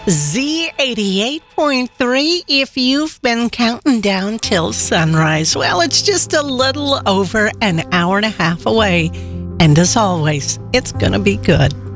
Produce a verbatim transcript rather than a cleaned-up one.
Z eighty-eight point three, if you've been counting down till sunrise, well, it's just a little over an hour and a half away. And as always, it's going to be good.